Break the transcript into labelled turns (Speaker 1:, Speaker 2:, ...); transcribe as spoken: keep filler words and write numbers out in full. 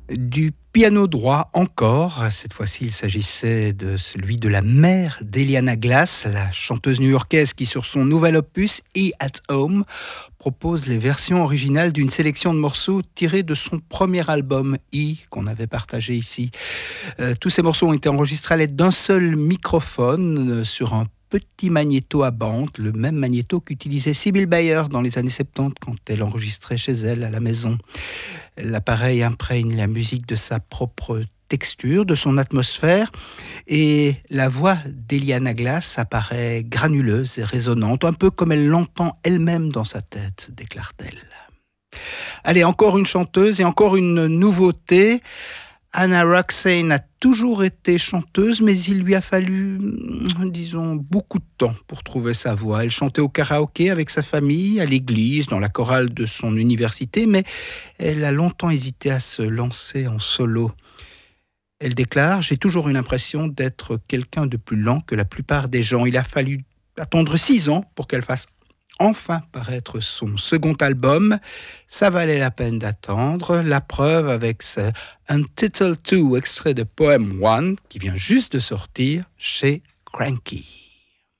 Speaker 1: Du piano droit encore, cette fois-ci il s'agissait de celui de la mère d'Eliana Glass, la chanteuse new-yorkaise qui sur son nouvel opus E at Home propose les versions originales d'une sélection de morceaux tirés de son premier album E qu'on avait partagé ici. Euh, tous ces morceaux ont été enregistrés à l'aide d'un seul microphone euh, sur un petit magnéto à bande, le même magnéto qu'utilisait Sybil Bayer dans les années soixante-dix quand elle enregistrait chez elle à la maison. L'appareil imprègne la musique de sa propre texture, de son atmosphère, et la voix d'Eliana Glass apparaît granuleuse et résonnante, un peu comme elle l'entend elle-même dans sa tête, déclare-t-elle. Allez, encore une chanteuse et encore une nouveauté. Anna Roxane a toujours été chanteuse, mais il lui a fallu, disons, beaucoup de temps pour trouver sa voix. Elle chantait au karaoké avec sa famille, à l'église, dans la chorale de son université, mais elle a longtemps hésité à se lancer en solo. Elle déclare « J'ai toujours eu l'impression d'être quelqu'un de plus lent que la plupart des gens. Il a fallu attendre six ans pour qu'elle fasse enfin paraître son second album. Ça valait la peine d'attendre. La preuve avec ce Untitled deux, extrait de Poem one, qui vient juste de sortir chez Cranky.